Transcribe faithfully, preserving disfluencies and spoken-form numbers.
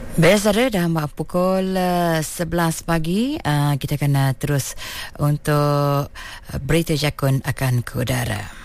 Baik, saudara, dah mak pukul uh, sebelas pagi. Uh, kita akan uh, terus untuk uh, berita Jakun akan ke udara.